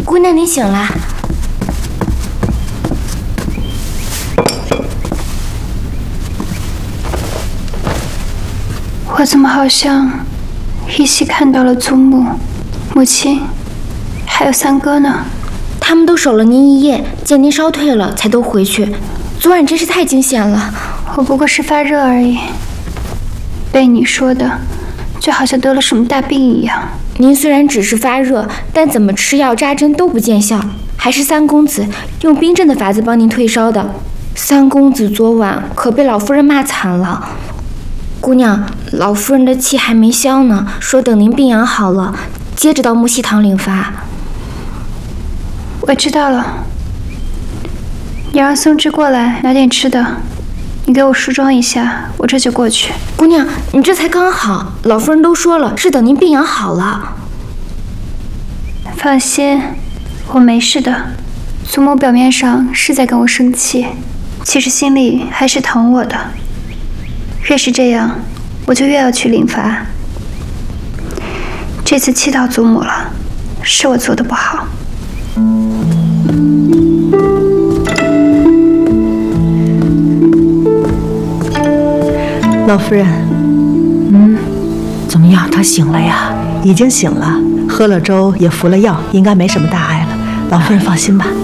姑娘，你醒了。 我怎么好像依稀看到了祖母、母亲，还有三哥呢？ 他们都守了您一夜，见您烧退了，才都回去。昨晚真是太惊险了。 我不过是发热而已，被你说的，就好像得了什么大病一样。 您虽然只是发热，但怎么吃药扎针都不见效，还是三公子用冰镇的法子帮您退烧的。三公子昨晚可被老夫人骂惨了。姑娘，老夫人的气还没消呢，说等您病养好了，接着到木樨堂领罚。 我知道了，你让松枝过来拿点吃的，你给我梳妆一下，我这就过去。 姑娘，你这才刚好，老夫人都说了，是等您病养好了。 放心，我没事的。祖母表面上是在跟我生气，其实心里还是疼我的。越是这样，我就越要去领罚。这次气到祖母了，是我做的不好。 老夫人，怎么样？他醒了呀？已经醒了，喝了粥也服了药，应该没什么大碍了。老夫人放心吧。